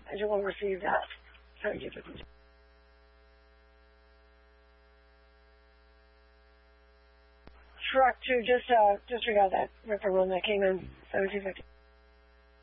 and you will receive that. Thank you. Truck 2, disregard that. Ripper one that came in 1750.